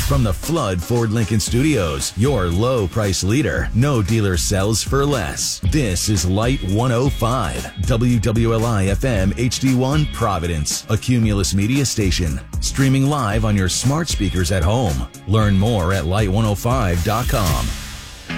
From the Flood Ford Lincoln Studios, your low price leader. No dealer sells for less. This is Light 105, WWLI FM HD1 Providence, a Cumulus media station. Streaming live on your smart speakers at home. Learn more at light105.com.